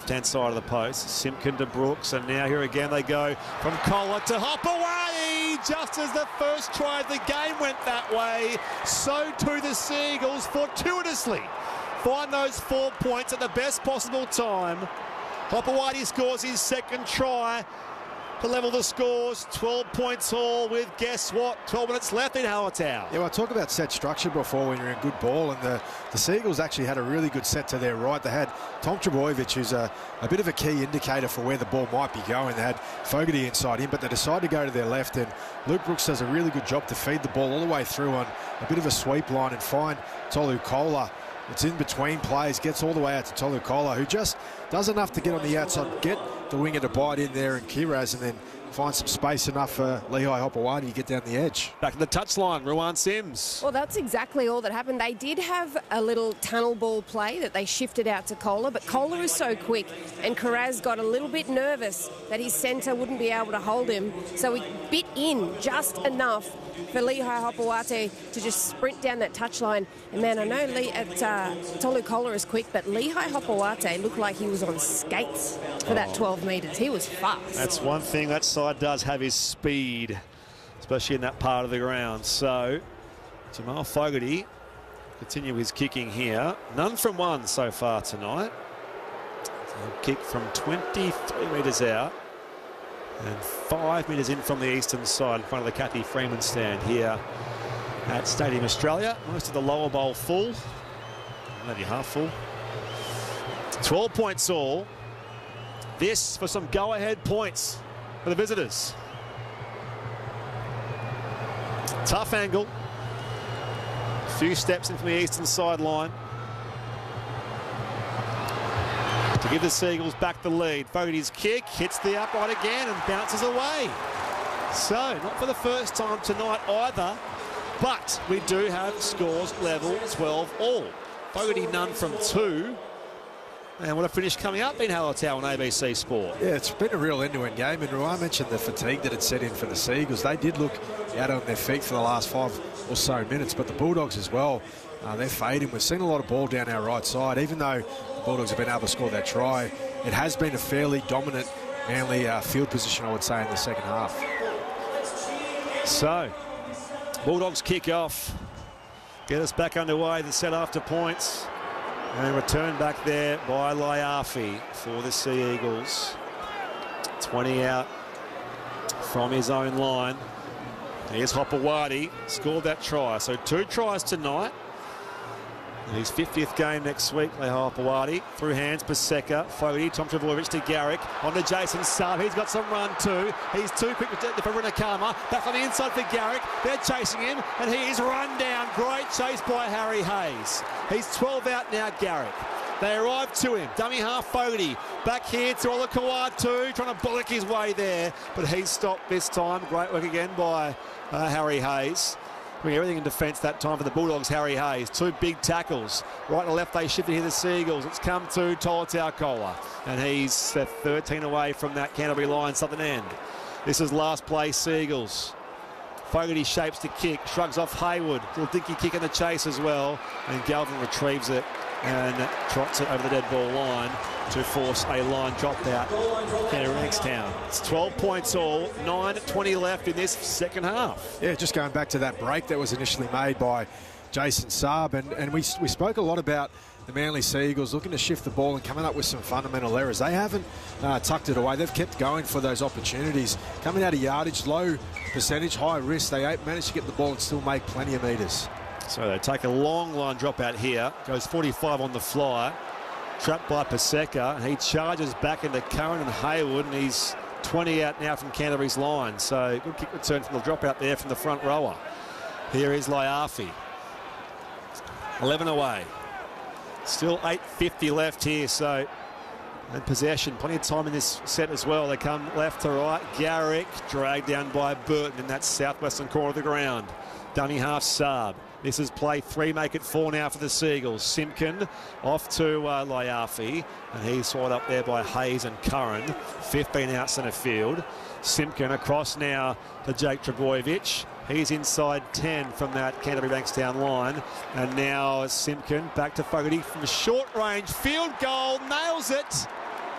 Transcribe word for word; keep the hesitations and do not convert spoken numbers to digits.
left-hand side of the post. Simpkin to Brooks, and now here again they go from Collar to Hopewadi. Just as the first try of the game went that way, so too the Seagulls fortuitously find those four points at the best possible time. Hopewadi scores his second try to level the scores. twelve points all with, guess what, twelve minutes left in Hallertau. Yeah, well, I talk about set structure before when you're in good ball, and the, the Seagulls actually had a really good set to their right. They had Tom Trbojevic, who's a, a bit of a key indicator for where the ball might be going. They had Fogarty inside him, but they decided to go to their left, and Luke Brooks does a really good job to feed the ball all the way through on a bit of a sweep line and find Tolu Kola. It's in between plays, gets all the way out to Tolu Kola, who just does enough to get on the outside, get the winger to bite in there and Kiraz, and then find some space enough for Lehigh Hopewadi to get down the edge. Back to the touchline, Ruan Sims. Well, that's exactly all that happened. They did have a little tunnel ball play that they shifted out to Kola, but Kola is so quick, and Kiraz got a little bit nervous that his centre wouldn't be able to hold him, so he bit in just enough for Lehigh Hopewadi to just sprint down that touchline. And man, I know Lee, at, uh, Tolu Kola is quick, but Lehigh Hopewadi looked like he was on skates for that twelve metres. He was fast. That's one thing that side does have, is speed, especially in that part of the ground. So Jamal Fogarty continue his kicking here. None from one so far tonight. So kick from twenty-three metres out. And five metres in from the eastern side in front of the Kathy Freeman stand here at Stadium Australia. Most of the lower bowl full, maybe half full. twelve points all. This for some go-ahead points for the visitors. Tough angle. A few steps in from the eastern sideline to give the Seagulls back the lead. Fogarty's kick hits the upright again and bounces away. So, not for the first time tonight either, but we do have scores level twelve all. Fogarty none from two. And what a finish coming up in Hallertau on A B C Sport. Yeah, it's been a real end-to-end game, and Ruan mentioned the fatigue that had set in for the Seagulls. They did look out on their feet for the last five or so minutes, but the Bulldogs as well, uh, they're fading. We've seen a lot of ball down our right side. Even though the Bulldogs have been able to score that try, it has been a fairly dominant Manly uh, field position, I would say, in the second half. So, Bulldogs kick off, get us back underway, the set after points. And return back there by Laiafi for the Sea Eagles. twenty out from his own line. Here's Hopewadi, scored that try. So two tries tonight. In his fiftieth game next week, Lehigh Hopewadi. Through hands, Paseka, Fogarty, Tom Trbojevic to Garrick. On to Jason Saab. He's got some run too. He's too quick for Runakama. Back on the inside for Garrick. They're chasing him, and he is run down. Great chase by Harry Hayes. He's twelve out now, Garrick. They arrive to him. Dummy half Fogarty. Back here to Olakau'atu too, trying to bollock his way there. But he's stopped this time. Great work again by uh, Harry Hayes. Doing everything in defence that time for the Bulldogs. Harry Hayes, two big tackles. Right and left they shifted here the Seagulls. It's come to Tolutau Kola, and he's uh, thirteen away from that Canterbury line southern end. This is last place Seagulls. Fogarty shapes the kick, shrugs off Hayward. Little dinky kick in the chase as well, and Galvin retrieves it and trots it over the dead ball line to force a line drop out here in Bankstown. It's twelve points all, nine twenty left in this second half. Yeah, just going back to that break that was initially made by Jason Saab, and, and we, we spoke a lot about the Manly Seagulls looking to shift the ball and coming up with some fundamental errors. They haven't uh, tucked it away. They've kept going for those opportunities. Coming out of yardage, low percentage, high risk, they managed to get the ball and still make plenty of metres. So they take a long line drop out here. Goes forty-five on the fly. Trapped by Paseka, and he charges back into Curran and Hayward, and he's twenty out now from Canterbury's line. So good kick return from the drop out there from the front rower. Here is Laiafi. eleven away. Still eight fifty left here, so and possession. Plenty of time in this set as well. They come left to right. Garrick dragged down by Burton in that southwestern corner of the ground. Dummy half Saab. This is play three, make it four now for the Seagulls. Simpkin off to uh, Laiafi, and he's swallowed up there by Hayes and Curran. fifteen out centre field. Simpkin across now to Jake Trbojevic. He's inside ten from that Canterbury Bankstown line. And now Simpkin back to Fogarty from short range. Field goal, nails it.